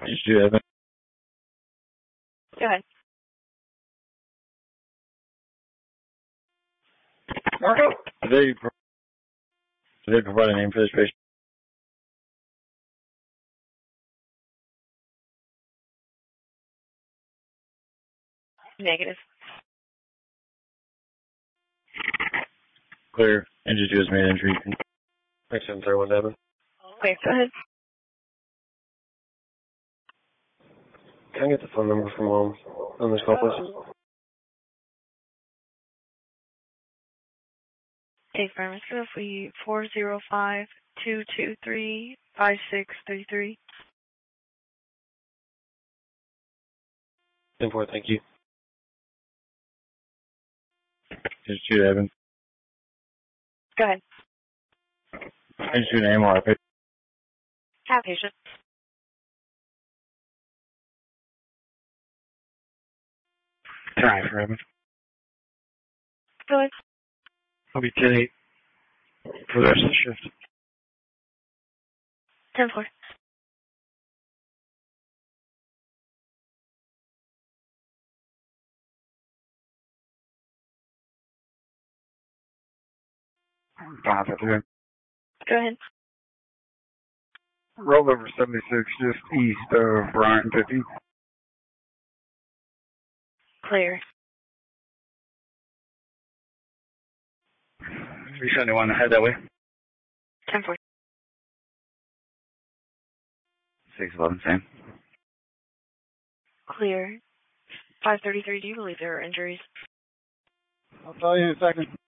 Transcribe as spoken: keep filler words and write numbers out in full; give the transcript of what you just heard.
Did you have it? Go ahead. Marco? Did they, did they provide a name for this patient? Negative. Clear. Injury to his main injury. Next time, third one, Devin. Wait, go ahead. Can I get the phone number from mom on this call, please? Hey, Pharmacy, we four zero five two two three five six three three. ten four, thank you. Just shoot Evan. Go ahead. I just shoot an A M R. Have patient. Try for Evan. Go ahead. I'll be ten eight for the rest of the shift. ten four. Five at the Go ahead. Rollover seventy-six, just east of Bryant fifty. Clear. three seventy-one, head that way. ten four. six eleven, same. Clear. five thirty-three, do you believe there are injuries? I'll tell you in a second.